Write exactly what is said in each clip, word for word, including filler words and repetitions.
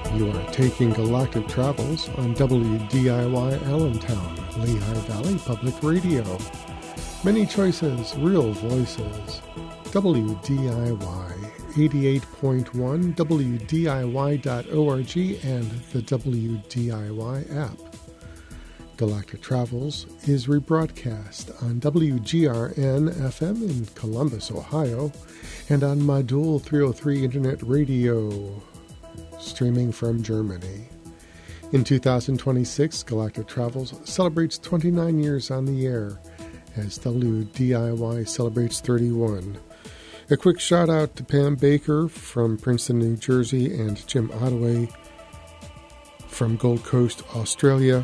You are taking Galactic Travels on W D I Y Allentown, Lehigh Valley Public Radio. Many choices, real voices. W D I Y eighty-eight point one, W D I Y dot org, and the W D I Y app. Galactic Travels is rebroadcast on W G R N F M in Columbus, Ohio, and on Modul three oh three Internet Radio, streaming from Germany. In two thousand twenty-six, Galactic Travels celebrates twenty-nine years on the air, as W D I Y celebrates thirty-one. A quick shout out to Pam Baker from Princeton, New Jersey, and Jim Ottaway from Gold Coast, Australia,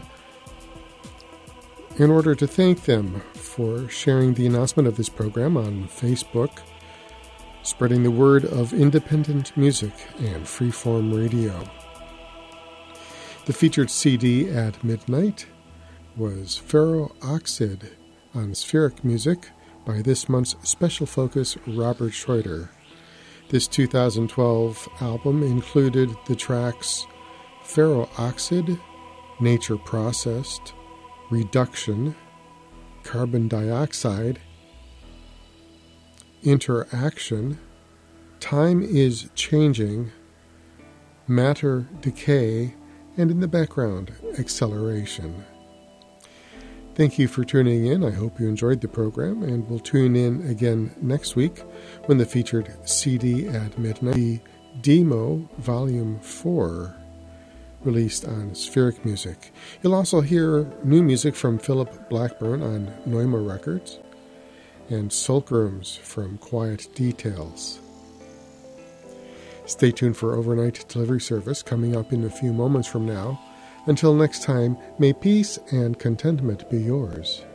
in order to thank them for sharing the announcement of this program on Facebook, spreading the word of independent music and freeform radio. The featured C D at midnight was Ferro Oxide on Spheric Music by this month's special focus, Robert Schroeder. This two thousand twelve album included the tracks Ferro Oxide, Nature Processed, Reduction, Carbon Dioxide, Interaction, Time is Changing, Matter Decay, and in the background, Acceleration. Thank you for tuning in. I hope you enjoyed the program, and we'll tune in again next week when the featured C D at midnight, the Demo Volume four, released on Spheric Music. You'll also hear new music from Philip Blackburn on Neuma Records and Sulcrums from Quiet Details. Stay tuned for overnight delivery service coming up in a few moments from now. Until next time, may peace and contentment be yours.